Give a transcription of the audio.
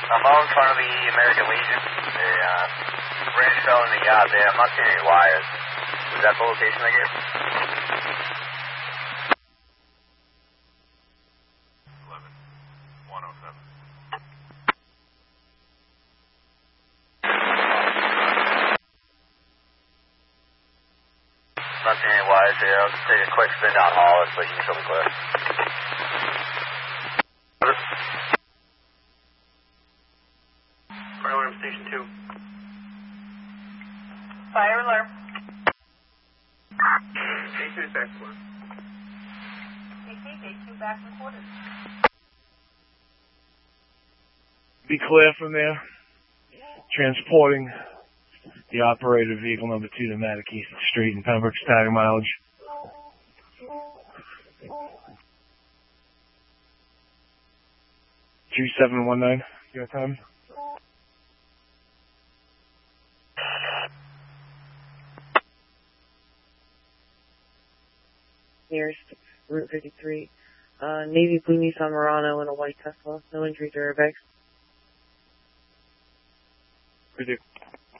I'm out in front of the American Legion. The branch fell in the yard there. I'm not seeing any wires. Is that the location I gave? 11-107. Not seeing any wires there. I'll just take a quick spin down Hollis, but you can show me clear. Fire alarm station 2. Fire alarm. Station is back to work. Day 2 back in quarters. Be clear from there. Transporting the operator vehicle number 2 to Mattokeesit Street in Pembroke, static mileage. $2719. You got time? Nearest Route 53. Navy blue Nissan Murano and a white Tesla. No injuries or airbags. Good.